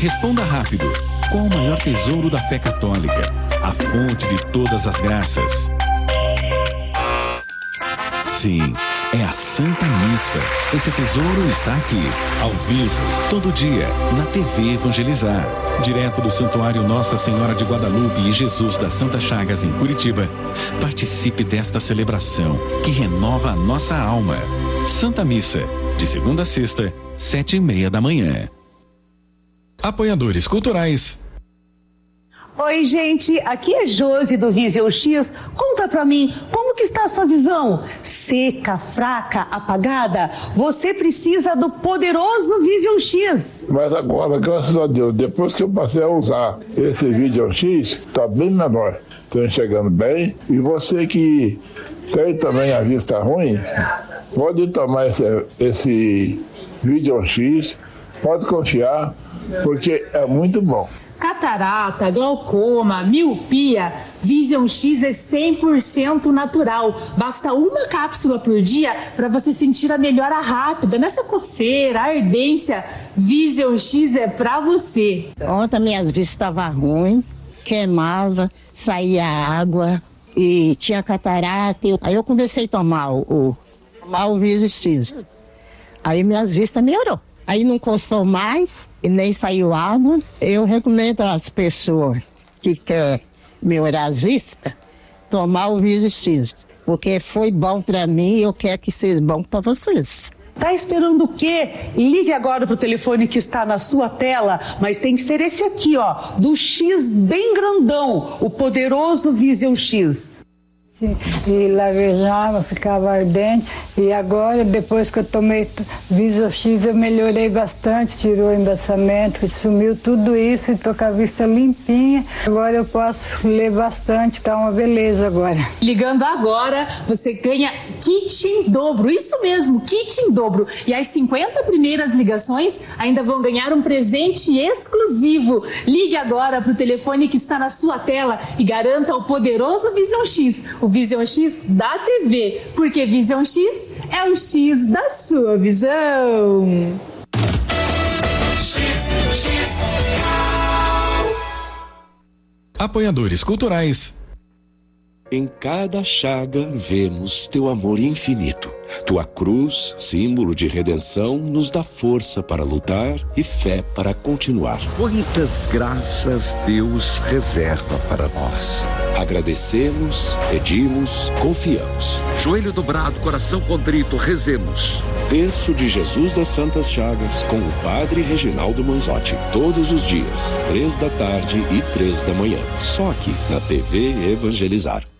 Responda rápido. Qual o maior tesouro da fé católica? A fonte de todas as graças. Sim, é a Santa Missa. Esse tesouro está aqui, ao vivo, todo dia, na TV Evangelizar. Direto do Santuário Nossa Senhora de Guadalupe e Jesus das Santas Chagas, em Curitiba. Participe desta celebração que renova a nossa alma. Santa Missa, de segunda a sexta, 7:30 da manhã. Apoiadores culturais. Oi, gente, aqui é Josi do Vision X. Conta pra mim, como que está a sua visão? Seca, fraca, apagada? Você precisa do poderoso Vision X. Mas agora, graças a Deus, depois que eu passei a usar esse Vision X, tá bem menor. Estou enxergando bem. E você que tem também a vista ruim, pode tomar esse Vision X, pode confiar, porque é muito bom. Catarata, glaucoma, miopia, Vision X é 100% natural. Basta uma cápsula por dia para você sentir a melhora rápida nessa coceira, ardência. Vision X é para você. Ontem minhas vistas estavam ruins, queimava, saía água e tinha catarata. Aí eu comecei a tomar o Vision X. Aí minhas vistas melhorou. Aí não custou mais e nem saiu água. Eu recomendo às pessoas que querem melhorar as vistas, tomar o Vision X, porque foi bom para mim e eu quero que seja bom para vocês. Tá esperando o quê? Ligue agora pro telefone que está na sua tela, mas tem que ser esse aqui, ó, do X bem grandão, o poderoso Vision X. E lavejava, ficava ardente. E agora, depois que eu tomei Vision X, eu melhorei bastante, tirou o embaçamento, sumiu tudo isso e tô com a vista limpinha. Agora eu posso ler bastante, tá uma beleza agora. Ligando agora, você ganha kit em dobro, isso mesmo, kit em dobro. E as 50 primeiras ligações ainda vão ganhar um presente exclusivo. Ligue agora pro telefone que está na sua tela e garanta o poderoso Vision X. O Vision X da TV, porque Vision X é o X da sua visão. Apoiadores culturais. Em cada chaga vemos teu amor infinito. Tua cruz, símbolo de redenção, nos dá força para lutar e fé para continuar. Quantas graças Deus reserva para nós. Agradecemos, pedimos, confiamos. Joelho dobrado, coração contrito, rezemos. Terço de Jesus das Santas Chagas com o Padre Reginaldo Manzotti. Todos os dias, 3 da tarde e 3 da manhã. Só aqui na TV Evangelizar.